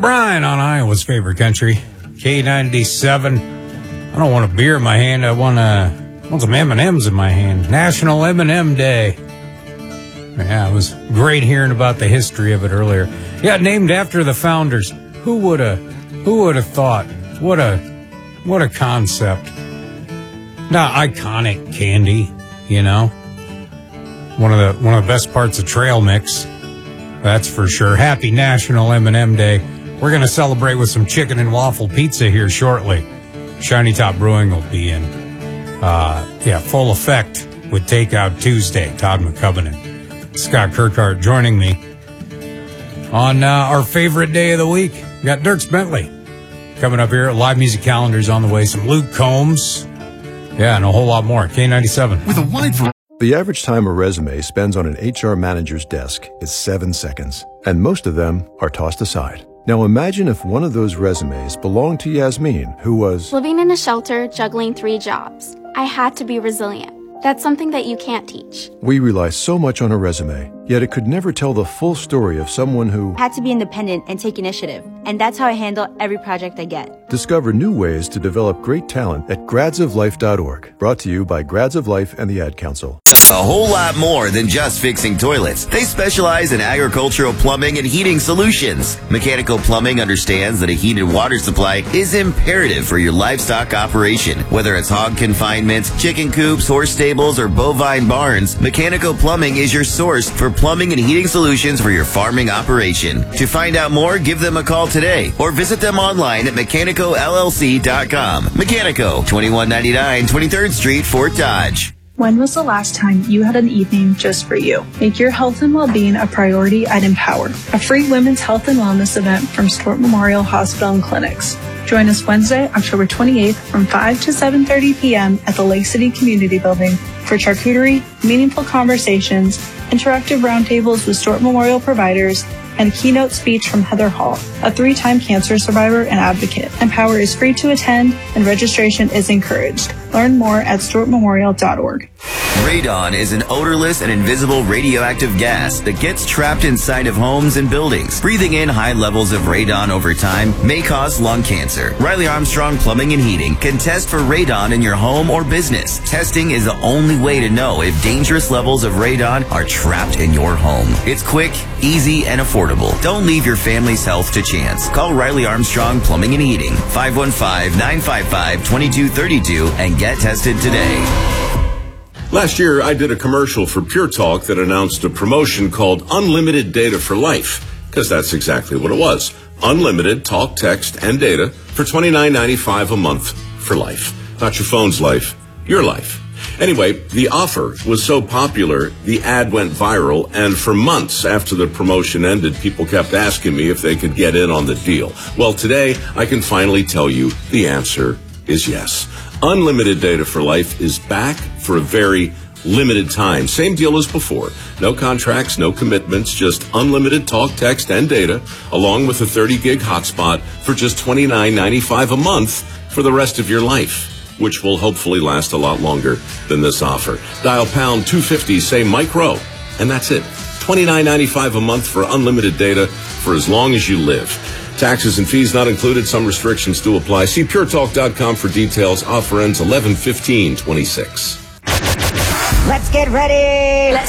Brian on Iowa's favorite country, K97. I don't want a beer in my hand. I want some M&Ms in my hand. National M&M Day. Yeah, it was great hearing about the history of it earlier. Yeah, named after the founders. Who would have thought? What a concept. Now, iconic candy, you know. One of the best parts of trail mix. That's for sure. Happy National M&M Day. We're going to celebrate with some chicken and waffle pizza here shortly. Shiny Top Brewing will be in full effect with Takeout Tuesday. Todd McCubbin and Scott Kirkhart joining me on our favorite day of the week. We got Dierks Bentley coming up here. Live music calendars on the way. Some Luke Combs. Yeah, and a whole lot more. K97. With a wide variety. The average time a resume spends on an HR manager's desk is 7 seconds, and most of them are tossed aside. Now imagine if one of those resumes belonged to Yasmin, who was living in a shelter, juggling 3 jobs. I had to be resilient. That's something that you can't teach. We rely so much on a resume, yet it could never tell the full story of someone who had to be independent and take initiative. And that's how I handle every project I get. Discover new ways to develop great talent at gradsoflife.org. Brought to you by Grads of Life and the Ad Council. A whole lot more than just fixing toilets. They specialize in agricultural plumbing and heating solutions. Mechanical Plumbing understands that a heated water supply is imperative for your livestock operation. Whether it's hog confinement, chicken coops, horse stables, or bovine barns, Mechanical Plumbing is your source for plumbing and heating solutions for your farming operation. To find out more, give them a call today or visit them online at mechanicollc.com. Mechanico, 2199 23rd Street, Fort Dodge. When was the last time you had an evening just for you? Make your health and well-being a priority at Empower, a free women's health and wellness event from Stewart Memorial Hospital and Clinics. Join us Wednesday, October 28th from 5 to 7:30 p.m. at the Lake City Community Building for charcuterie, meaningful conversations, interactive roundtables with Stewart Memorial providers, and a keynote speech from Heather Hall, a 3-time cancer survivor and advocate. Empower is free to attend and registration is encouraged. Learn more at stewartmemorial.org. Radon is an odorless and invisible radioactive gas that gets trapped inside of homes and buildings. Breathing in high levels of radon over time may cause lung cancer. Riley Armstrong Plumbing and Heating can test for radon in your home or business. Testing is the only way to know if dangerous levels of radon are trapped in your home. It's quick, easy, and affordable. Don't leave your family's health to chance. Call Riley Armstrong Plumbing and Heating, 515-955-2232, and get tested today. Last year, I did a commercial for Pure Talk that announced a promotion called Unlimited Data for Life, because that's exactly what it was. Unlimited talk, text, and data for $29.95 a month for life. Not your phone's life, your life. Anyway, the offer was so popular, the ad went viral, and for months after the promotion ended, people kept asking me if they could get in on the deal. Well, today, I can finally tell you the answer is yes. Unlimited Data for Life is back for a very limited time. Same deal as before. No contracts, no commitments, just unlimited talk, text, and data, along with a 30-gig hotspot for just $29.95 a month for the rest of your life, which will hopefully last a lot longer than this offer. Dial pound 250, say Mike Rowe, and that's it. $29.95 a month for unlimited data for as long as you live. Taxes and fees not included. Some restrictions do apply. See puretalk.com for details. Offer ends 11/15/26. Let's get ready.